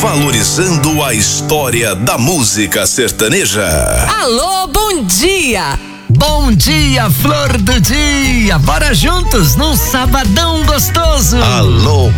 valorizando a história da música sertaneja. Alô, bom dia! Bom dia, flor do dia! Bora juntos num sabadão gostoso! Alô,